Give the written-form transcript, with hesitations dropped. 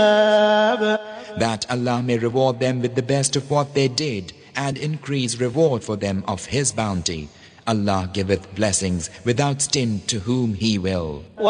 that Allah may reward them with the best of what they did and increase reward for them of His bounty. Allah giveth blessings without stint to whom He will.